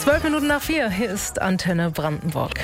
4:12, hier ist Antenne Brandenburg.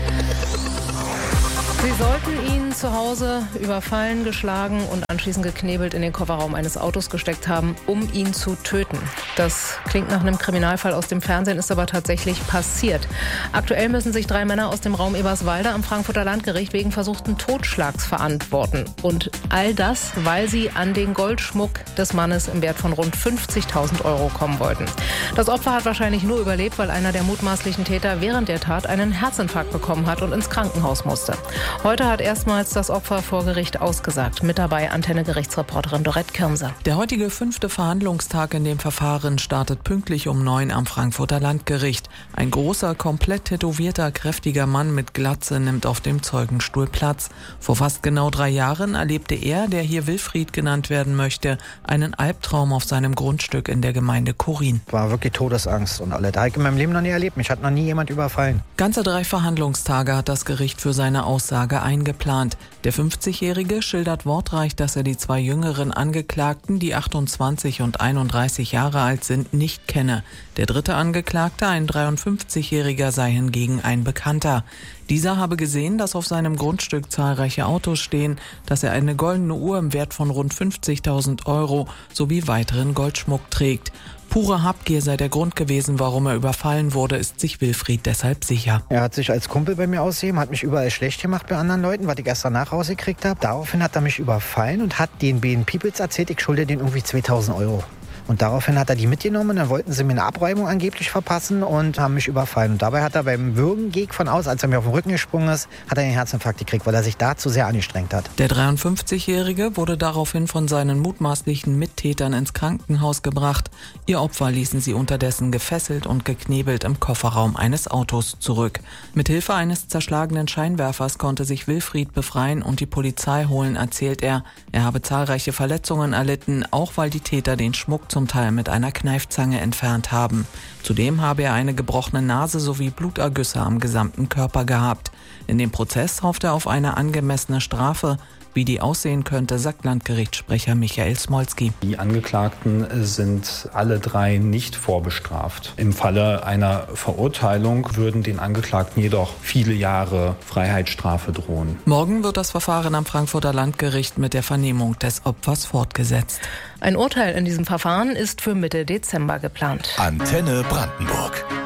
Sie sollten ihn zu Hause überfallen, geschlagen und anschließend geknebelt in den Kofferraum eines Autos gesteckt haben, um ihn zu töten. Das klingt nach einem Kriminalfall aus dem Fernsehen, ist aber tatsächlich passiert. Aktuell müssen sich 3 Männer aus dem Raum Eberswalde am Frankfurter Landgericht wegen versuchten Totschlags verantworten. Und all das, weil sie an den Goldschmuck des Mannes im Wert von rund 50.000 € kommen wollten. Das Opfer hat wahrscheinlich nur überlebt, weil einer der mutmaßlichen Täter während der Tat einen Herzinfarkt bekommen hat und ins Krankenhaus musste. Heute hat erstmals das Opfer vor Gericht ausgesagt. Mit dabei Antenne-Gerichtsreporterin Dorette Kirmser. Der heutige 5. Verhandlungstag in dem Verfahren startet pünktlich um 9 am Frankfurter Landgericht. Ein großer, komplett tätowierter, kräftiger Mann mit Glatze nimmt auf dem Zeugenstuhl Platz. Vor fast genau 3 Jahren erlebte er, der hier Wilfried genannt werden möchte, einen Albtraum auf seinem Grundstück in der Gemeinde Chorin. War wirklich Todesangst und alle. Da habe ich in meinem Leben noch nie erlebt. Mich hat noch nie jemand überfallen. Ganze 3 Verhandlungstage hat das Gericht für seine Aussage eingeplant. Der 50-Jährige schildert wortreich, dass er die 2 jüngeren Angeklagten, die 28 und 31 Jahre alt sind, nicht kenne. Der 3. Angeklagte, ein 53-Jähriger, sei hingegen ein Bekannter. Dieser habe gesehen, dass auf seinem Grundstück zahlreiche Autos stehen, dass er eine goldene Uhr im Wert von rund 50.000 € sowie weiteren Goldschmuck trägt. Pure Habgier sei der Grund gewesen, warum er überfallen wurde, ist sich Wilfried deshalb sicher. Er hat sich als Kumpel bei mir ausgegeben, hat mich überall schlecht gemacht bei anderen Leuten, was ich erst danach rausgekriegt habe. Daraufhin hat er mich überfallen und hat den beiden Peoples erzählt, ich schulde denen irgendwie 2.000 €. Und daraufhin hat er die mitgenommen und dann wollten sie mir eine Abräumung angeblich verpassen und haben mich überfallen. Und dabei hat er beim Würgen, gehe ich von aus, als er mir auf den Rücken gesprungen ist, hat er einen Herzinfarkt gekriegt, weil er sich da zu sehr angestrengt hat. Der 53-Jährige wurde daraufhin von seinen mutmaßlichen Mittätern ins Krankenhaus gebracht. Ihr Opfer ließen sie unterdessen gefesselt und geknebelt im Kofferraum eines Autos zurück. Mithilfe eines zerschlagenen Scheinwerfers konnte sich Wilfried befreien und die Polizei holen, erzählt er. Er habe zahlreiche Verletzungen erlitten, auch weil die Täter den Schmuck zum Teil mit einer Kneifzange entfernt haben. Zudem habe er eine gebrochene Nase sowie Blutergüsse am gesamten Körper gehabt. In dem Prozess hofft er auf eine angemessene Strafe. Wie die aussehen könnte, sagt Landgerichtssprecher Michael Smolski. Die Angeklagten sind alle 3 nicht vorbestraft. Im Falle einer Verurteilung würden den Angeklagten jedoch viele Jahre Freiheitsstrafe drohen. Morgen wird das Verfahren am Frankfurter Landgericht mit der Vernehmung des Opfers fortgesetzt. Ein Urteil in diesem Verfahren ist für Mitte Dezember geplant. Antenne Brandenburg.